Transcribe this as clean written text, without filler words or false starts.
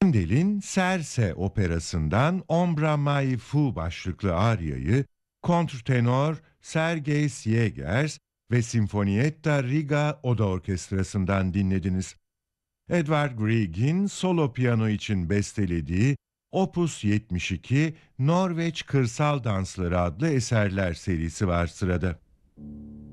Handel'in Serse operasından Ombra mai fu başlıklı aryayı kontrtenor Sergei Siegers ve Sinfonietta Riga Oda Orkestrası'ndan dinlediniz. Edvard Grieg'in solo piyano için bestelediği Opus 72 Norveç Kırsal Dansları adlı eserler serisi var sırada.